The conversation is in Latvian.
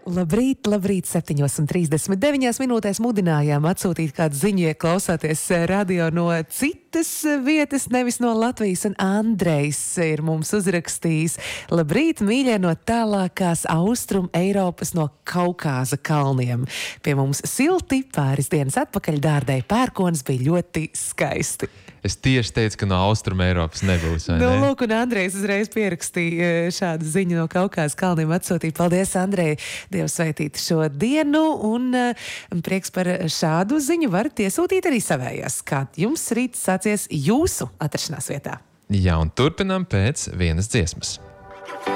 Labrīt, 7:39 minūtēs mudinājām atsūtīt kādu ziņu, ja klausāties radio no citas vietas, nevis no Latvijas, un Andrejs ir mums uzrakstījis: labrīt, mīļie, no tālākās Austrum Eiropas, no Kaukāza kalniem. Pie mums silti, pāris dienas atpakaļ dārdēja pērkons, bija ļoti skaisti. Es tieši teicu, ka no Austrum Eiropas nebūs, vai ne? Lūk, un Andrejs uzreiz pierakstīja šādu ziņu no Kaukāza kalniem atsūtīt. Paldies, Andrej! Dievs sveitītu šo dienu, un prieks par šādu ziņu varat iesūtīt arī savējās. Kā jums rīts sācies jūsu atrašanās vietā? Jā, un turpinām pēc vienas dziesmas.